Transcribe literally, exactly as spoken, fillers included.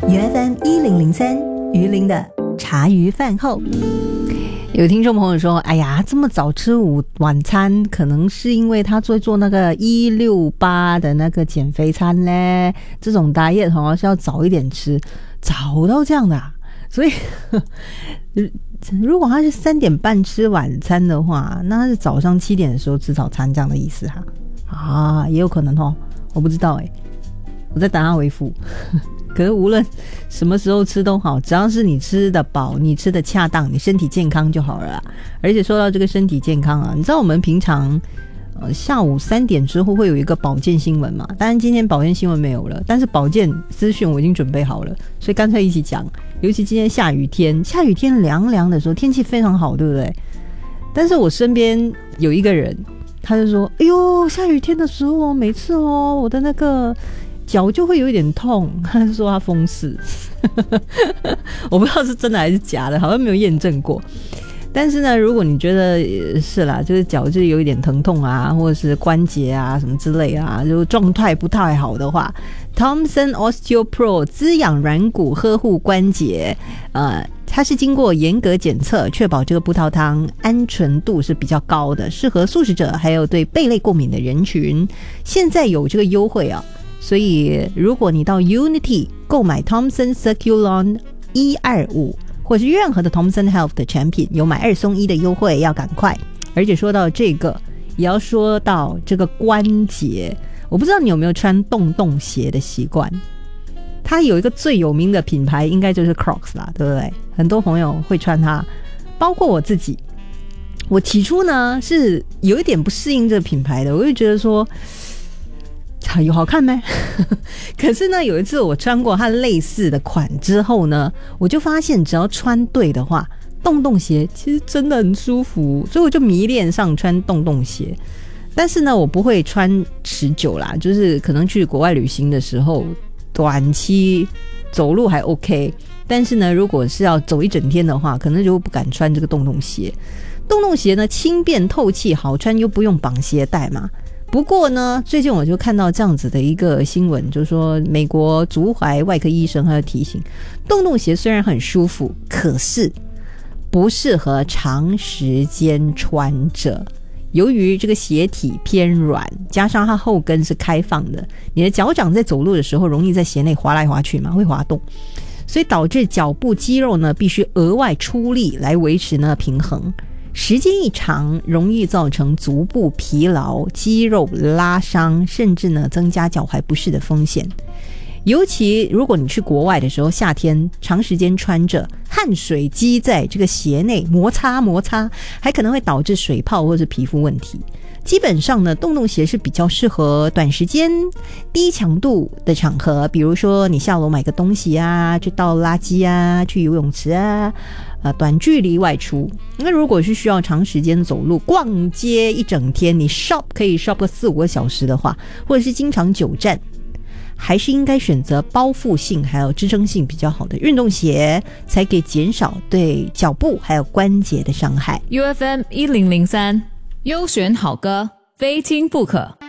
U F M 一零零三鱼鳞的茶余饭后。有听众朋友说，哎呀，这么早吃午晚餐，可能是因为他做做那个一六八的那个减肥餐嘞，这种 diet 好像是要早一点吃，早到这样的、啊，所以如果他是三点半吃晚餐的话，那他是早上七点的时候吃早餐这样的意思哈、啊？啊，也有可能哦，我不知道哎、欸，我在等他回复。可是无论什么时候吃都好，只要是你吃的饱，你吃的恰当，你身体健康就好了啦。而且说到这个身体健康啊，你知道我们平常呃下午三点之后会有一个保健新闻嘛？当然今天保健新闻没有了，但是保健资讯我已经准备好了，所以干脆一起讲。尤其今天下雨天，下雨天凉凉的时候，天气非常好，对不对？但是我身边有一个人，他就说：“哎呦，下雨天的时候，每次哦，我的那个。”脚就会有一点痛，他说他风湿我不知道是真的还是假的，好像没有验证过。但是呢，如果你觉得是啦，就是脚就有一点疼痛啊，或者是关节啊什么之类啊，就状态不太好的话， Thompson Osteo Pro 滋养软骨呵护关节，呃它是经过严格检测，确保这个葡萄糖安全度是比较高的，适合素食者还有对贝类过敏的人群。现在有这个优惠啊，所以如果你到 Unity 购买 Thompson Circulon 一二五或是任何的 Thompson Health 的产品，有买二送一的优惠，要赶快。而且说到这个也要说到这个关节，我不知道你有没有穿洞洞鞋的习惯，它有一个最有名的品牌应该就是 Crocs 啦，对不对？很多朋友会穿它，包括我自己。我起初呢是有一点不适应这个品牌的，我就觉得说有好看吗？可是呢，有一次我穿过它类似的款之后呢，我就发现只要穿对的话，洞洞鞋其实真的很舒服，所以我就迷恋上穿洞洞鞋。但是呢，我不会穿持久啦，就是可能去国外旅行的时候，短期走路还 OK。但是呢，如果是要走一整天的话，可能就不敢穿这个洞洞鞋。洞洞鞋呢，轻便透气，好穿又不用绑鞋带嘛。不过呢，最近我就看到这样子的一个新闻，就是说美国足踝外科医生他就提醒，洞洞鞋虽然很舒服，可是不适合长时间穿着。由于这个鞋体偏软，加上它后跟是开放的，你的脚掌在走路的时候容易在鞋内滑来滑去嘛，会滑动，所以导致脚部肌肉呢必须额外出力来维持呢平衡。时间一长，容易造成足部疲劳、肌肉拉伤，甚至呢增加脚踝不适的风险。尤其如果你去国外的时候，夏天长时间穿着，汗水积在这个鞋内摩擦摩擦，还可能会导致水泡或是皮肤问题。基本上呢，洞洞鞋是比较适合短时间低强度的场合，比如说你下楼买个东西啊，去倒垃圾啊，去游泳池啊，呃，短距离外出。那如果是需要长时间走路逛街一整天，你 shop 可以 shop 个四五个小时的话，或者是经常久站，还是应该选择包覆性还有支撑性比较好的运动鞋，才可以减少对脚部还有关节的伤害。 U F M 一零零三优选好歌，非听不可。